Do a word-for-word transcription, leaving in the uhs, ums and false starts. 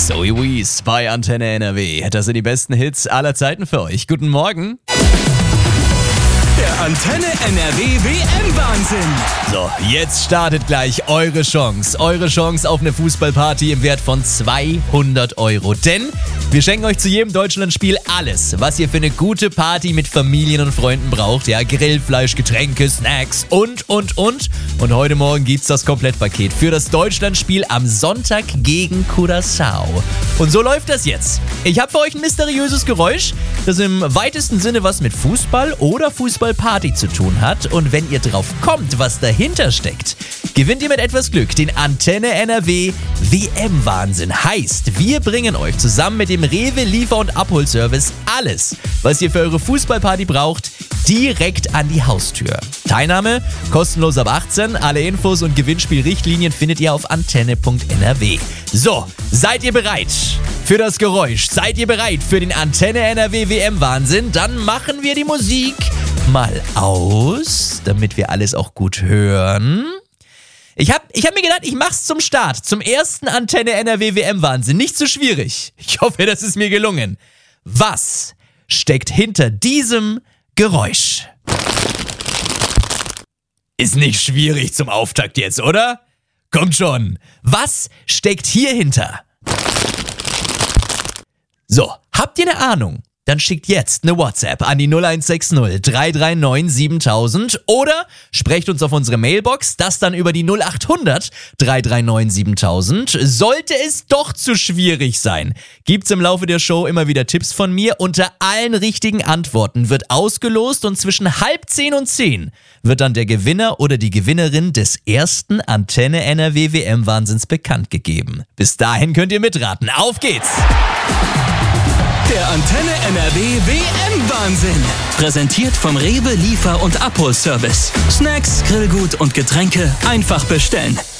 Zoe Wees bei Antenne N R W. Das sind die besten Hits aller Zeiten für euch. Guten Morgen. Der Antenne N R W W M-Wahnsinn. So, jetzt startet gleich eure Chance. Eure Chance auf eine Fußballparty im Wert von zweihundert Euro. Denn wir schenken euch zu jedem Deutschlandspiel alles, was ihr für eine gute Party mit Familien und Freunden braucht. Ja, Grillfleisch, Getränke, Snacks und, und, und. Und heute Morgen gibt's das Komplettpaket für das Deutschlandspiel am Sonntag gegen Curaçao. Und so läuft das jetzt. Ich habe für euch ein mysteriöses Geräusch, das im weitesten Sinne was mit Fußball oder Fußballparty zu tun hat. Und wenn ihr drauf kommt, was dahinter steckt, gewinnt ihr mit etwas Glück den Antenne N R W W M-Wahnsinn. Heißt, wir bringen euch zusammen mit dem Rewe Liefer- und Abholservice alles, was ihr für eure Fußballparty braucht, direkt an die Haustür. Teilnahme kostenlos ab achtzehn. Alle Infos und Gewinnspielrichtlinien findet ihr auf antenne punkt n r w. So, seid ihr bereit für das Geräusch? Seid ihr bereit für den Antenne N R W W M-Wahnsinn? Dann machen wir die Musik mal aus, damit wir alles auch gut hören. Ich hab, ich hab mir gedacht, ich mach's zum Start, zum ersten Antenne N R W W M-Wahnsinn. Nicht zu schwierig. Ich hoffe, das ist mir gelungen. Was steckt hinter diesem Geräusch? Ist nicht schwierig zum Auftakt jetzt, oder? Kommt schon. Was steckt hier hinter? So, habt ihr eine Ahnung? Dann schickt jetzt eine WhatsApp an die null eins sechs null drei drei neun siebentausend oder sprecht uns auf unsere Mailbox, das dann über die null acht hundert drei drei neun siebentausend. Sollte es doch zu schwierig sein, gibt's im Laufe der Show immer wieder Tipps von mir. Unter allen richtigen Antworten wird ausgelost und zwischen halb zehn und zehn wird dann der Gewinner oder die Gewinnerin des ersten Antenne N R W W M-Wahnsinns bekannt gegeben. Bis dahin könnt ihr mitraten. Auf geht's! Der Antenne N R W W M-Wahnsinn. Präsentiert vom Rewe Liefer- und Abholservice. Snacks, Grillgut und Getränke einfach bestellen.